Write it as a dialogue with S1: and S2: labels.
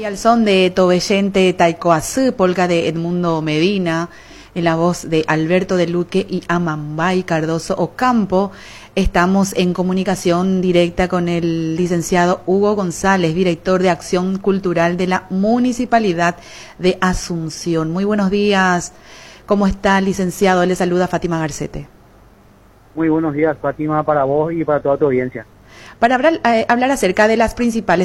S1: al son de Tobeyente Taikoazú, polka de Edmundo Medina, en la voz de Alberto de Luque y Amambay Cardoso Ocampo, estamos en comunicación directa con el licenciado Hugo González, director de Acción Cultural de la Municipalidad de Asunción. Muy buenos días. ¿Cómo está, licenciado? Le saluda Fátima Garcete.
S2: Muy buenos días, Fátima, para vos y para toda tu audiencia.
S1: Para hablar acerca de las principales